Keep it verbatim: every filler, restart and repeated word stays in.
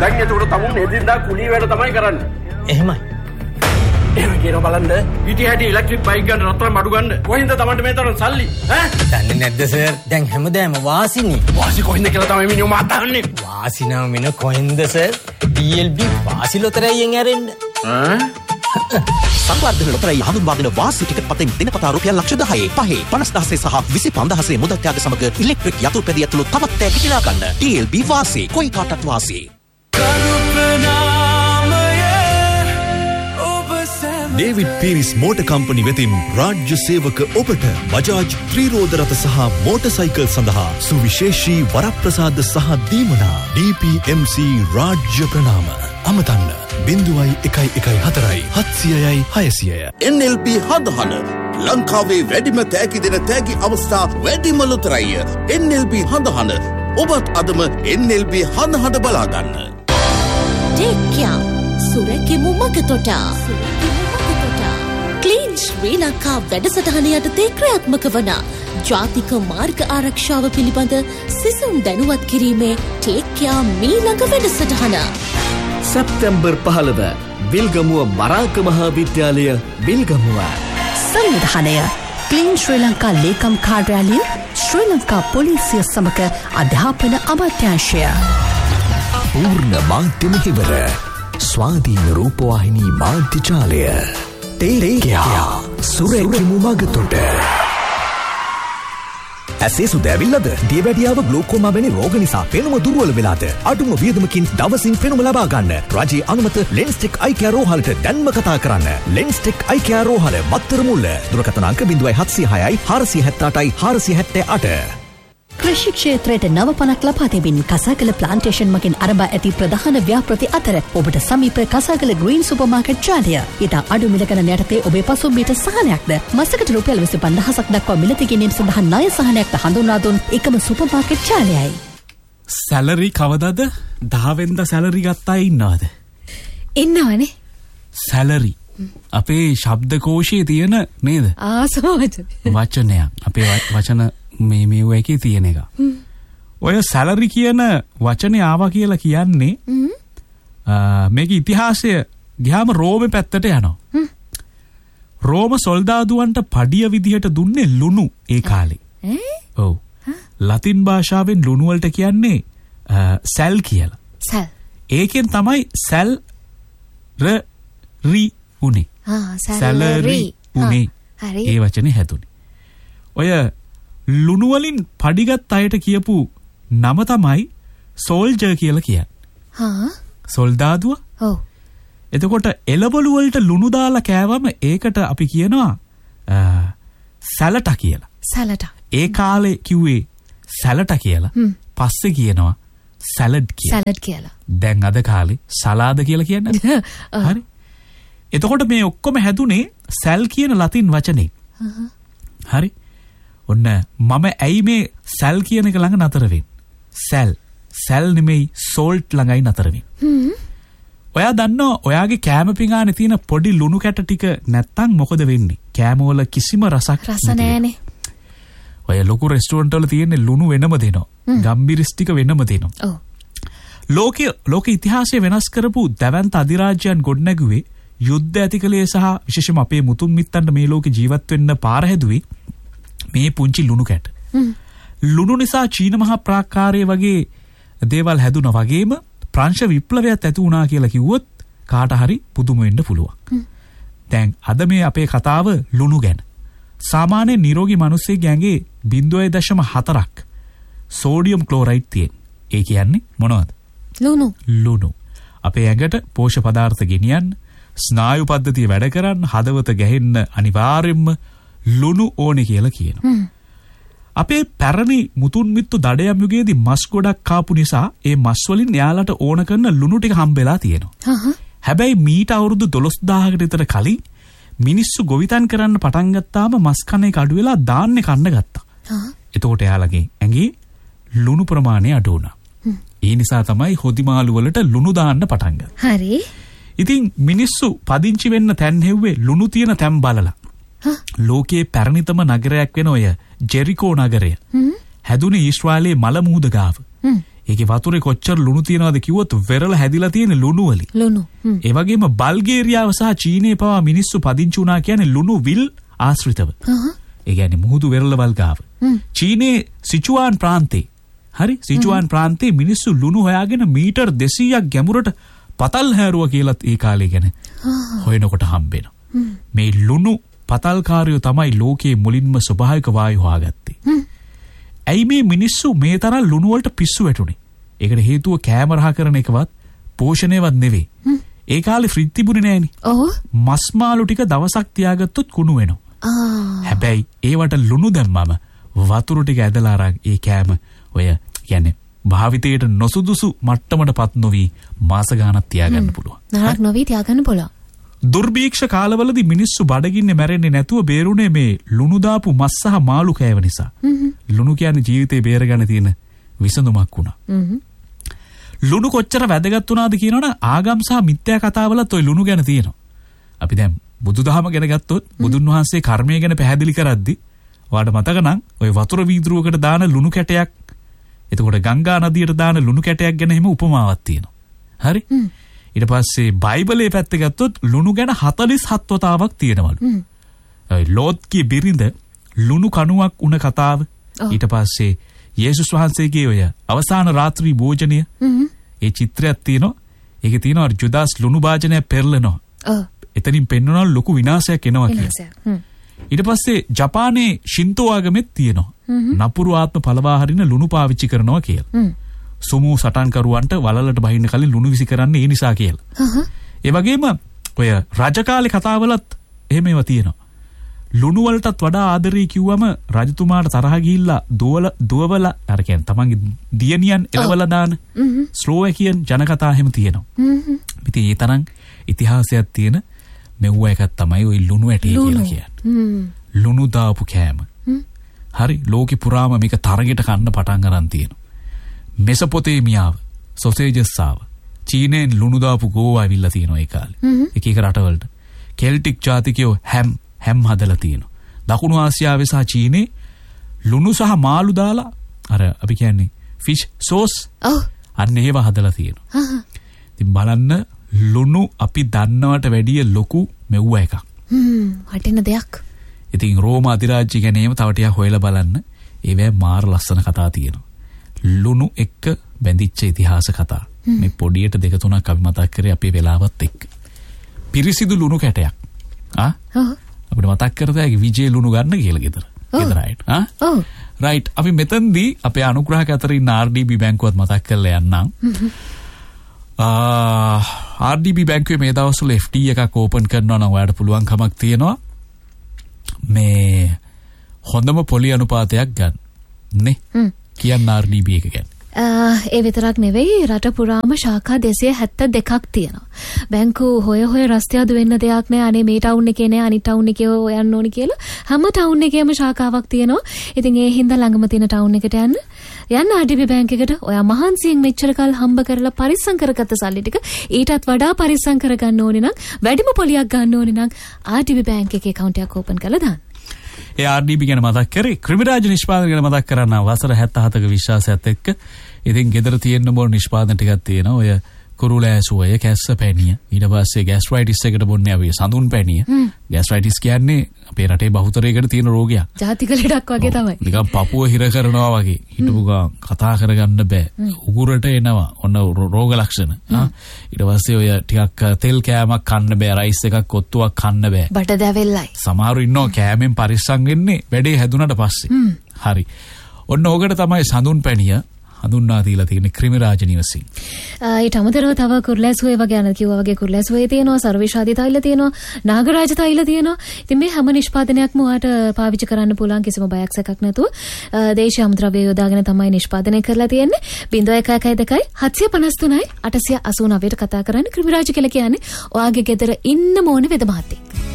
දැන් ඒකට තමුන් එදින්දා කුලී වැඩ තමයි කරන්නේ. එහෙමයි. එහෙම කියන බලන්න පිටි හැටි ඉලෙක්ට්‍රික් බයික් ගන්න රත්තරන් අඩු ගන්න. කොහෙන්ද තමන්ට මේ තරම් සල්ලි? ඈ? දන්නේ නැද්ද සර්? දැන් හැමදාම වාසිනේ. වාසි කොහෙන්ද කියලා තමයි මිනිහු මාතන්නේ. වාසි නම් මෙන්න කොහෙන්ද සර්? ඩී එල් බී වාසි ලොතරැයියෙන් ඇරෙන්න. ඈ? සංවර්ධන ලොතරැයි හඳුන්වාගෙන වාසි ටිකට් පතෙන් දිනපතා රුපියල් ලක්ෂ දහය, පහේ පනස් දහසේ සහ විසි පන්දහසේ මුදල් ත්‍යාග සමග ඉලෙක්ට්‍රික් යතුරුපැදිය ඇතුළු තවත් තෑගි දිනා ගන්න. ඩී එල් බී වාසි කොයි කාටත් වාසි. ඩේවිඩ් පීරිස් මෝටර් කම්පනි වෙතින් රාජ්‍ය සේවක ඔබට බජාජ් ත්‍රිරෝද රථ සහ මෝටර්සයිකල් සඳහා සුවිශේෂී වරප්‍රසාද සහ දීමනා. ඩී පී එම් සී රාජ්‍ය ප්‍රනාම අමතන්න බිංදුවයි එකයි එකයි හතරයි හත්සියයයි හයසියය. එන් එල් බී හදහන ලංකාවේ වැඩිම තෑගි දෙන තෑගි අවස්ථා වැඩිම ලොතරැයි. එන් එල් බී හදහන ඔබත් අදම එන් එල් බී හදහන බලාගන්න. ටෙක්කියා සුරකිමු මගතොට ක්ලීන් ශ්‍රී ලංකා වැඩසටහන යටතේ ක්‍රියාත්මක වන ජාතික මාර්ග ආරක්ෂාව පිළිබඳ සිසුන් දැනුවත් කිරීමේ ටේක්කියා මීළඟ වැඩසටහන සැප්තැම්බර් පහළව විල්ගමුව මරාක මහා විද්‍යාලය විල්ගමුව. සංවිධානය ක්ලීන් ශ්‍රී ලංකා ලේකම් කාර්යාලය ශ්‍රී ලංකා පොලිසිය සමග අධ්‍යාපන අමාත්‍යාංශය. පූර්ණ මාධ්‍ය මෙහෙවර ස්වාධීන රූපවාහිනී මාධ්‍ය ජාලය. ටේක්කියා සුරකිමු මගතොට. ඇසේ සුදැවිල්ලද දියවැඩියාව ග්ලූකෝමා වැනි රෝග නිසා පෙනුම දුර්වල වෙලාද අඩුම වියදමකින් දවසින් පෙනුම ලබා ගන්න රජයේ අනුමත ලෙන්ස්ටෙක් අයි කෙයා රෝහලට දැන්ම කතා කරන්න. ලෙන්ස්ටෙක් අයි කෙයා රෝහල මත්තර මුල්ල. දුරකථන අංක ज़ीरो सात छह छह चार सात आठ चार सात आठ. කෘෂි ක්ෂේත්‍රයට නව පණක් ලබා දෙමින් කසාගල ප්ලාන්ටේෂන් මගින් අරඹා ඇති ප්‍රධාන ව්‍යාපෘති අතර ඔබට සමීප කසාගල ග්‍රීන් සුපර් මාකට් ජාලය ඉතා අඩු මිල ගණන යටතේ ඔබේ පසුම්බියට සහනයක්ද මසකට රුපියල් විසි පන්දහසක් දක්වා මිලදී ගැනීම සඳහා ණය සහනයක්ද හඳුන්වා දුන් එකම සුපර් මාකට් ජාලයයි. සැලරි කවදාද? දහ වෙනිදා සැලරි ගත්තා ඉන්නවද? ඉන්නවනේ. සැලරි අපේ ශබ්දකෝෂයේ තියෙන නේද? ආසමජ. වචනයක්. අපේ වචන මේ මේ එකේ තියෙන එක. ඔය සැලරි කියන වචනේ ආවා කියලා කියන්නේ මේක ඉතිහාසය ගියාම රෝමේ පැත්තට යනවා. රෝම සොල්දාදුවන්ට පඩිය විදිහට දුන්නේ ලුණු ඒ කාලේ. ඔව්. ලතින් භාෂාවෙන් ලුණු වලට කියන්නේ සැල් කියලා. සැල්. ඒකෙන් තමයි සැල් ර රි උනේ. ආ සැලරි උනේ. ඒ වචනේ හැදුනේ. ඔය ලුණු වලින් පඩිගත් අයට කියපු නම තමයි සෝල්ජර් කියලා කියන්නේ. හා සොල්දාදුව. ඔව්. එතකොට එළවලු වලට ලුණු දාලා කෑවම ඒකට අපි කියනවා සැලටා කියලා. සැලටා. ඒ කාලේ කිව්වේ සැලටා කියලා. පස්සේ කියනවා සැලඩ් කියලා. සැලඩ් කියලා. දැන් අද කාලේ සලාද කියලා කියන්නේ. හරි. එතකොට මේ ඔක්කොම හැදුනේ සැල් කියන ලතින් වචනේ. හරි. ඔන්න මම ඇයි මේ සැල් කියන එක ළඟ නතර වෙන්නේ? සැල් සැල් නෙමෙයි සෝල්ට් ළඟයි නතර වෙන්නේ. ඔයා දන්නවා ඔයාගේ කෑම පිඟානේ තියෙන පොඩි ලුණු කැට ටික නැත්තම් මොකද වෙන්නේ? කෑම වල කිසිම රසක් රස නැහැනේ. ඔය ලොකු රෙස්ටුරන්ට් වල තියෙන ලුණු වෙනම දෙනවා. ගම්බිරිස් ටික වෙනම දෙනවා. ඔව්. ලෝකයේ ලෝක ඉතිහාසය වෙනස් කරපු දැවැන්ත අධිරාජ්‍යයන් ගොඩනැගුවේ යුද්ධ ඇතිකලේ සහ විශේෂම අපේ මුතුන් මිත්තන්ට මේ ලෝකේ ජීවත් වෙන්න පාර හැදුවේ මේ පුංචි ලුණු කැට. ලුණු නිසා චීන මහා ප්‍රාකාරයේ වගේ දේවල් හැදුනා වගේම ප්‍රංශ විප්ලවයක් ඇති වුණා කියලා කිව්වොත් කාට හරි පුදුම වෙන්න පුළුවන්. දැන් අද මේ අපේ කතාව ලුණු ගැන. සාමාන්‍ය නිරෝගී මිනිස්සෙක් ඇඟේ ज़ीरो दशमलव चार සෝඩියම් ක්ලෝරයිඩ් තියෙන. ඒ කියන්නේ මොනවද? ලුණු. ලුණු. අපේ ඇඟට පෝෂක පදාර්ථ ගෙනියන්න, ස්නායු පද්ධතිය වැඩ කරන්න, හදවත ගැහෙන්න අනිවාර්යයෙන්ම ලුණු ඕනේ කියලා කියනවා. අපේ පැරණි මුතුන් මිත්තු දඩයම් යුගයේදී මස් ගොඩක් කාපු නිසා ඒ මස් වලින් යාලට ඕන කරන ලුණු ටික හම්බෙලා තියෙනවා. හැබැයි මීට අවුරුදු දොළොස් දාහකට විතර කලින් මිනිස්සු ගොවිතැන් කරන්න පටන් ගත්තාම මස් කන එක අඩු වෙලා දාන්නේ කන්න ගත්තා. එතකොට යාලගේ ඇඟේ ලුණු ප්‍රමාණය අඩු වුණා. ඒ නිසා තමයි හොදිමාළු වලට ලුණු දාන්න පටන් ගත්තේ. හරි. ඉතින් මිනිස්සු පදිංචි වෙන්න තැන් හෙව්වේ ලුණු තියෙන තැන් බලලා. ලෝකයේ පැරණිතම නගරයක් වෙන ඔය ජෙරිකෝ නගරය හැදුනේ ඊශ්‍රායලයේ මල මුහුද ගාව. ඒකේ වතුරේ කොච්චර ලුණු තියනවද කිව්වොත් වෙරළ හැදිලා තියෙන ලුණු වලින්. ලුණු. ඒ වගේම බල්ගේරියාව සහ චීනයේ පවා මිනිස්සු පදිංචි වුණා කියන්නේ ලුණු විල් ආශ්‍රිතව. ඒ කියන්නේ මුහුදු වෙරළවල් ගාව. චීනයේ සිචුවාන් ප්‍රාන්තේ. හරි සිචුවාන් ප්‍රාන්තේ මිනිස්සු ලුණු හොයාගෙන මීටර් දෙසීයක් ගැඹුරට පතල් හැරුවා කියලාත් ඒ කාලේ ගැන හොයනකොට හම්බෙනවා. මේ ලුණු පතල්කාරයෝ තමයි ලෝකයේ මුලින්ම ස්වභාවික වායු හොයාගත්තේ. ඇයි මේ මිනිස්සු මේ තරම් ලුණු වලට පිස්සු වැටුනේ? ඒකට හේතුව කෑම රහ කරන එකවත් පෝෂණයවත් නෙවෙයි. ඒ කාලේ ෆ්‍රිජ් තිබුණේ නෑනේ. ඔව්. මස් මාළු ටික දවසක් තියාගත්තොත් කුණු වෙනවා. හැබැයි ඒවට ලුණු දැම්මම වතුර ටික ඇදලා අරන් ඒ කෑම ඔය කියන්නේ භාවිතයට නොසුදුසු මට්ටමටපත් නොවි මාස ගානක් තියාගන්න පුළුවන්. නරක නොවි තියාගන්න පුළුවන්. දුර්භීක්ෂ කාලවලදී මිනිස්සු බඩගින්නේ මැරෙන්නේ නැතුව බේරුනේ මේ ලුණු දාපු මස් සහ මාළු කෑව නිසා. ලුණු කියන්නේ ජීවිතේ බේරගන්න තියෙන විසඳුමක් වුණා. ලුණු කොච්චර වැදගත් වුණාද කියනවනම් ආගම් සහ මිත්‍යා කතාවලත් ওই ලුණු ගැන තියෙනවා. අපි දැන් බුදුදහම ගැන ගත්තොත් බුදුන් වහන්සේ කර්මය ගැන පැහැදිලි කරද්දි ඔයාලට මතක නම් ওই වතුර වීදුරුවකට දාන ලුණු කැටයක් එතකොට ගංගා නදියට දාන ලුණු කැටයක් ගැන එහෙම උපමාවක් තියෙනවා. හරි? ඊට පස්සේ බයිබලයේ පැත්ත ගත්තොත් ලුණු ගැන හතළිස් හත් වතාවක් තියෙනවලු. ඔය ලෝත්ගේ බිරිඳ ලුණු කණුවක් උන කතාව. ඊට පස්සේ යේසුස් වහන්සේගේ ඔය අවසාන රාත්‍රී භෝජනය. ඒ චිත්‍රයක් තියෙනවා. ඒකේ තියෙනවා ජුදාස් ලුණු භාජනය පෙරලනවා. එතනින් පෙන්වනවා ලොකු විනාශයක් එනවා කියලා. ඊට පස්සේ ජපානයේ ශින්තෝ ආගමෙත් තියෙනවා. නපුරු ආත්ම පළවා හරින ලුණු පාවිච්චි කරනවා කියලා. සුමු සටන්කරුවන්ට වලලට බහින්න කලින් ලුණු විසි කරන්නේ ඒ නිසා කියලා. ඒ වගේම ඔය රජකාලේ කතාවලත් එහෙම ඒවා තියෙනවා. ලුණු වලටත් වඩා ආදරේ කිව්වම රජතුමාට තරහ ගිහිල්ලා දුවල දුවවල අර කියන්නේ තමන්ගේ දියණියන් එලවලා දාන ස්ලෝවැකියන් ජනකතා එහෙම තියෙනවා. ඉතින් ඒ තරම් ඉතිහාසයක් තියෙන මෙව්ව එකක් තමයි ওই ලුණු ඇටේ කියලා කියන්නේ. ලුණු දාපු කෑම. හරි ලෝකෙ පුරාම මේක තරගෙට කන්න පටන් ගන්න තියෙනවා. මෙසොපොතේමියාව සොසේජස් ආව. චීනෙන් ලුණු දාපු ගෝවා ඇවිල්ලා තියෙනවා ඒ කාලේ. එක එක රටවලට. කෙල්ටික් ජාතිකයෝ හැම් හැම් හදලා තියෙනවා. දකුණු ආසියාවේ සහ චීනේ ලුණු සහ මාළු දාලා අර අපි කියන්නේ ෆිෂ් සෝස් අන්න ඒව හදලා තියෙනවා. ඉතින් බලන්න ලුණු අපි දන්නවට වැඩිය ලොකු මෙව්ව එකක්. හ්ම් වටින දෙයක්. ඉතින් රෝම අධිරාජ්‍ය ගැනීම තව ටිකක් හොයලා බලන්න. ඒවැ මාර ලස්සන කතා තියෙනවා. ලුණු එක්ක බැඳිච්ච ඉතිහාස කතා. මේ පොඩියට දෙක තුනක් අපි මතක් කරේ අපේ වෙලාවත් එක්ක. පිරිසිදු ලුණු කැටයක්. ආ? අපිට මතක් කරතයි විජේ ලුණු ගන්න කියලා ගෙදර. ගෙදර රයිට්. ආ? ඔව්. රයිට්. අපි මෙතනදී අපේ අනුග්‍රහක අතර ඉන්න ආර් ඩී බී බැංකුවත් මතක් කරලා යන්නම්. ආ ආර් ඩී බී බැංකුවේ මේ දවස්වල එෆ් ඩී එකක් ඕපන් කරනවා නම් ඔයාලට පුළුවන් කමක් තියෙනවා. මේ හොඳම පොලි අනුපාතයක් ගන්න. නේ? කියන්න ආර් ඩී බී එක ගැන. ඒ විතරක් නෙවෙයි රට පුරාම ශාඛා දෙසිය හැත්තෑ දෙකක් තියෙනවා. බැංකු හොය හොය රස්තියාදු වෙන්න දෙයක් නෑ. අනේ මේ ටවුන් එකේ නෑ අනිත් ටවුන් එකේ හොයන්න ඕනි කියලා. හැම ටවුන් එකේම ශාඛාවක් තියෙනවා. ඉතින් ඒ හින්දා ළඟම තියෙන ටවුන් එකට යන්න. යන්න ආර් ඩී බී බැංක් එකට. ඔයා මහන්සියෙන් මෙච්චර කල් හම්බ කරලා පරිස්සම් කරගත්ත සල්ලි ටික ඊටත් වඩා පරිස්සම් කරගන්න ඕනේ නම් වැඩිම පොලියක් ගන්න ඕනේ නම් ආර් ඩී බී බැංක් එකේ account එකක් ඕපන් කරලා දාන්න. ඒ ආර් ඩී බී ගැන මතක් කරේ ක්‍රිමිරාජ නිෂ්පාදන ගැන මතක් කරන්න වසර හැත්තෑ හතක විශ්වාසයත් එක්ක ඉතින් ගෙදර තියෙන්න ඕන නිෂ්පාදන ටිකක් තියෙනවා. ඔය කුරුලෑසුවය, කැස්ස පැණිය, ඊට පස්සේ ગેස්ට්‍රයිටිස් එකට බොන්නේ අපි සඳුන් පැණිය. ગેස්ට්‍රයිටිස් කියන්නේ අපේ රටේ බහුතරයකට තියෙන රෝගයක්. ජාතික ලෙඩක් වගේ තමයි. නිකන් පපුව හිර කරනවා වගේ. හිටපු ගමන් කතා කරගන්න බෑ. උගුරට එනවා. ඔන්න රෝග ලක්ෂණ. ඊට පස්සේ ඔය ටිකක් තෙල් කෑමක් කන්න බෑ, රයිස් එකක් කොත්තුවක් කන්න බෑ. බඩ දැවෙල්ලයි. සමහරු ඉන්නවා කෑමෙන් පරිස්සම් වෙන්නේ වැඩේ හැදුනට පස්සේ. හරි. ඔන්න ඕකට තමයි සඳුන් පැණිය හඳුන්වා දීලා තියෙන ක්‍රිමිරාජ නිවසින්. ඊට අමතරව තව කුරුලෑසුවේ වගේ අනද කිව්වා වගේ කුරුලෑසුවේ තියෙනවා, සර්වේශාදී තෛල තියෙනවා, නාගරාජ තෛල තියෙනවා. ඉතින් මේ හැම නිෂ්පාදනයක්ම ඔයාට පාවිච්චි කරන්න පුළුවන් කිසිම බයක් සැකක් නැතුව. දේශීය අමුද්‍රව්‍ය යොදාගෙන තමයි නිෂ්පාදනය කරලා තියෙන්නේ. ज़ीरो एक एक दो सात पाँच तीन आठ आठ नौ ට කතා කරන්නේ ක්‍රිමිරාජ කියලා කියන්නේ ඔයාගේ ගෙදර ඉන්න මොන වෙද මහත්තයෙක්.